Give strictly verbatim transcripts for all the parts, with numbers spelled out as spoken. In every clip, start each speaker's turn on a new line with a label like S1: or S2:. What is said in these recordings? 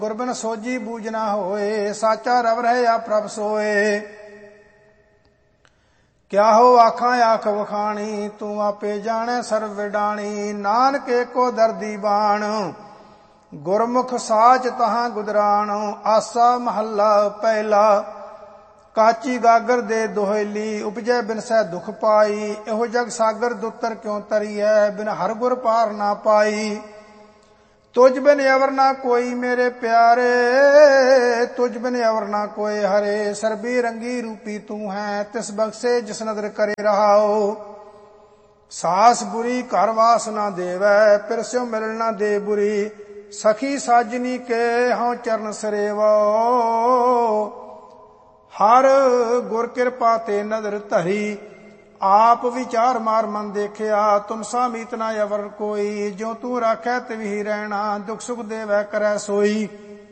S1: ਗੁਰਬਿਨ ਸੋਜੀ ਬੂਝ ਨਾ ਹੋਏ, ਸਾਚਾ ਰਵ ਰਹੇ ਆ ਪ੍ਰਭ ਸੋਏ। ਕਿਆ ਹੋ ਆਖਾਂ ਆਖ ਵਖਾਣੀ, ਤੂੰ ਆਪੇ ਜਾਣੈ ਸਰਬ ਵਿਡਾਣੀ। ਨਾਨਕ ਏਕੋ ਦਰਦੀ ਬਾਣ, ਗੁਰਮੁਖ ਸਾਚ ਤਹਾਂ ਗੁਦਰਾਣ। ਆਸਾ ਮਹੱਲਾ ਪਹਿਲਾ। ਕਾਚੀ ਗਾਗਰ ਦੇ ਦੋਹੇਲੀ, ਉਪਜੈ ਬਿਨਸੈ ਦੁਖ ਪਾਈ। ਇਹੋ ਜਗ ਸਾਗਰ ਦੁੱਤਰ ਕਿਉ ਤਰੀਐ, ਬਿਨ ਹਰ ਗੁਰ ਪਾਰ ਨਾ ਪਾਈ। ਤੁਝ ਬਿਨ ਅਵਰ ਨਾ ਕੋਈ ਮੇਰੇ ਪਿਆਰੇ, ਤੁਝ ਬਿਨ ਅਵਰ ਨਾ ਕੋਏ ਹਰੇ। ਸਰਬੀ ਰੰਗੀ ਰੂਪੀ ਤੂੰ ਹੈ, ਤਿਸ ਬਖਸ਼ੇ ਜਿਸ ਨਦਰ ਕਰੇ ਰਹਾਓ। ਸਾਸ ਬੁਰੀ ਘਰ ਵਾਸ ਨਾ ਦੇਵੈ, ਫਿਰ ਸਿਉ ਮਿਲਣ ਨਾ ਦੇ ਬੁਰੀ। ਸਖੀ ਸਾਜਨੀ ਕੇ ਹਉ ਚਰਨ ਸਰੇਵੋ, ਹਰ ਗੁਰ ਕਿਰਪਾ ਤੇ ਨਦਰ ਧਰੀ। ਆਪ ਵਿਚਾਰ ਮਾਰ ਮਨ ਦੇਖਿਆ, ਤੁਮ ਸਾ ਮੀਤ ਨਾ ਅਵਰ ਕੋਈ। ਜਿਉ ਤੂੰ ਰਾਖੈ ਤਿਵਹੀ ਰਹਿਣਾ, ਦੁਖ ਸੁਖ ਦੇਵੈ ਕਰੈ ਸੋਈ।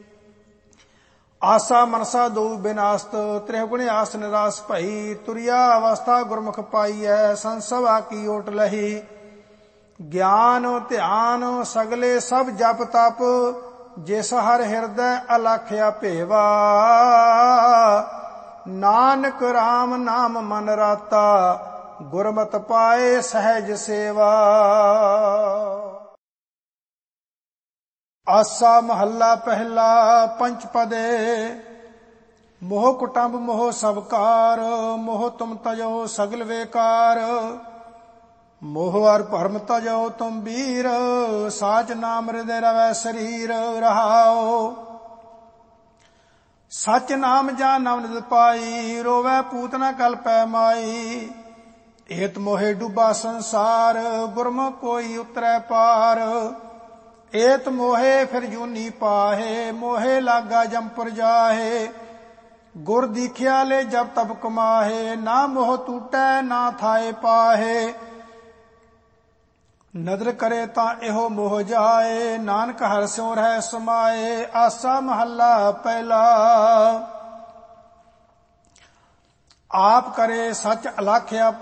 S1: ਆਸਾ ਮਨਸਾ ਦੋ ਬਿਨਾਸਤ, ਤ੍ਰਿਹਗੁਣ ਆਸ ਨਿਰਾਸ ਭਈ। ਤੁਰਿਆ ਅਵਸਥਾ ਗੁਰਮੁਖ ਪਾਈਐ, ਸੰਸਭਾ ਕੀ ਓਟ ਲਹੀ। ਗਿਆਨ ਧਿਆਨ ਸਗਲੇ ਸਭ ਜਪ ਤਪ, ਜਿਸ ਹਰ ਹਿਰਦੈ ਅਲਖਿਆ ਭੇਵਾ। ਨਾਨਕ ਰਾਮ ਨਾਮ ਮਨ ਰਾਤਾ, ਗੁਰਮਤਿ ਪਾਏ ਸਹਿਜ ਸੇਵਾ। ਆਸਾ ਮਹੱਲਾ ਪਹਿਲਾ। ਪੰਚ ਪਦੇ। ਮੋਹ ਕੁਟੰਬ ਮੋਹ ਸਭ ਕਾਰ, ਮੋਹ ਤੁਮ ਤਜੋ ਸਗਲ ਵੇਕਾਰ। ਮੋਹ ਅਰ ਭਰਮ ਤਜੋ ਤੁਮ ਵੀਰ, ਸਾਚ ਨਾਮ ਹਿਰਦੈ ਰਵੈ ਸਰੀਰ ਰਹਾਓ। ਸਚ ਨਾਮ ਜਾ ਨਵ ਨਿਧ ਪਾਈ, ਰੋਵੈ ਪੂਤ ਨ ਕਲਪੈ ਮਾਈ। ਏਤ ਮੋਹਿ ਡੁਬਾ ਸੰਸਾਰ, ਗੁਰਮੁਖ ਕੋਈ ਉਤਰੈ ਪਾਰ। ਏਤ ਮੋਹੇ ਫਿਰ ਜੂਨੀ ਪਾਹੇ, ਮੋਹੇ ਲਾਗਾ ਜੰਪੁਰ ਜਾਹੇ। ਗੁਰ ਦੀਖਿਆ ਲੈ ਜਬ ਤਬ ਕਮਾਹੇ, ਨਾ ਮੋਹ ਟੂਟੈ ਨਾ ਥਾਏ ਪਾਹੇ। ਨਦਰ ਕਰੇ ਤਾਂ ਇਹੋ ਮੋਹ ਜਾਏ, ਨਾਨਕ ਹਰਿ ਸਿਉ ਰਹਿ ਸਮਾਏ। ਆਸਾ ਮਹੱਲਾ ਪਹਿਲਾ। ਆਪ ਕਰੇ ਸਚ ਅਲਾਖਿਆ